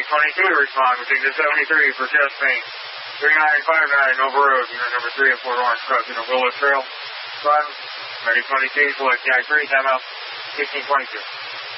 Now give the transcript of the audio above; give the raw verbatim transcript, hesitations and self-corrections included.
twenty-two to respond. We take the seventy-three for chest pain. three nine five nine, Nova Road, unit number three at Fort Orange, crossing the Willow Trail. Run. Ready twenty-two, select Jack three, time out. sixteen twenty-two.